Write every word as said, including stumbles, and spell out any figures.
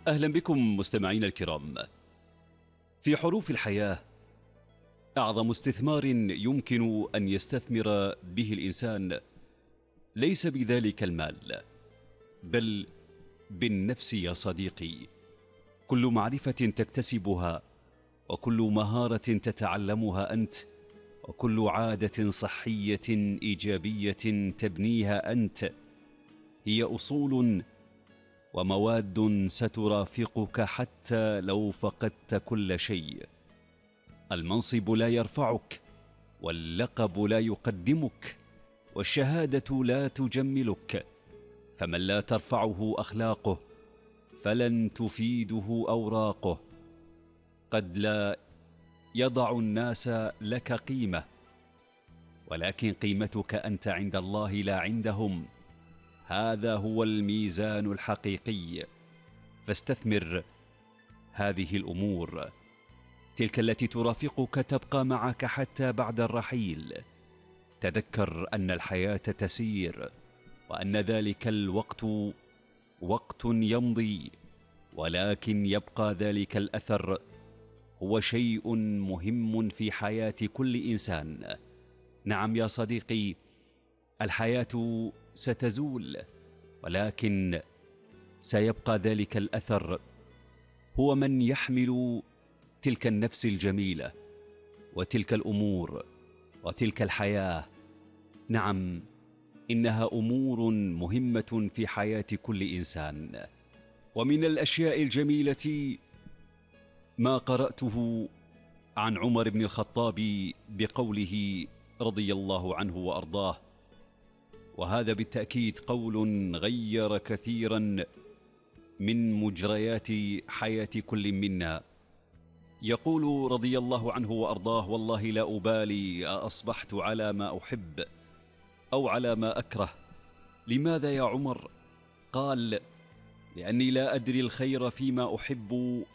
أهلا بكم مستمعينا الكرام. في حروف الحياة أعظم استثمار يمكن أن يستثمر به الإنسان ليس بذلك المال، بل بالنفس يا صديقي. كل معرفة تكتسبها، وكل مهارة تتعلمها أنت، وكل عادة صحية إيجابية تبنيها أنت، هي أصول ومواد سترافقك حتى لو فقدت كل شيء. المنصب لا يرفعك، واللقب لا يقدمك، والشهادة لا تجملك، فمن لا ترفعه أخلاقه فلن تفيده أوراقه. قد لا يضع الناس لك قيمة، ولكن قيمتك أنت عند الله لا عندهم. هذا هو الميزان الحقيقي، فاستثمر هذه الأمور. تلك التي ترافقك تبقى معك حتى بعد الرحيل. تذكر أن الحياة تسير، وأن ذلك الوقت وقت يمضي، ولكن يبقى ذلك الأثر هو شيء مهم في حياة كل إنسان. نعم يا صديقي، الحياة ستزول، ولكن سيبقى ذلك الأثر. هو من يحمل تلك النفس الجميلة، وتلك الأمور، وتلك الحياة. نعم، إنها أمور مهمة في حياة كل إنسان. ومن الأشياء الجميلة ما قرأته عن عمر بن الخطاب بقوله رضي الله عنه وأرضاه، وهذا بالتأكيد قول غير كثيرا من مجريات حياة كل منا. يقول رضي الله عنه وأرضاه: والله لا أبالي أصبحت على ما أحب أو على ما أكره. لماذا يا عمر؟ قال: لأني لا أدري الخير فيما أحب